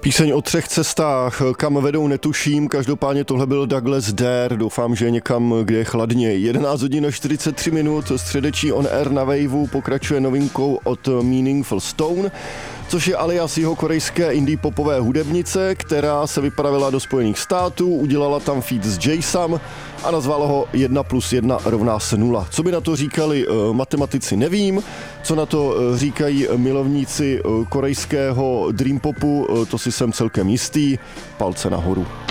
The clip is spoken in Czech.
Píseň o 3 cestách, kam vedou netuším, každopádně tohle byl Douglas Dare, doufám, že je někam, kde je chladně. 11 hodin a 43 minut, středečí on air na Waveu pokračuje novinkou od Meaningful Stone, což je alias jeho korejské indie popové hudebnice, která se vypravila do Spojených států, udělala tam feat s Jaysam a nazvala ho 1+1 rovná se 0. Co by na to říkali matematici, nevím. Co na to říkají milovníci korejského dream popu, to si jsem celkem jistý. Palce nahoru.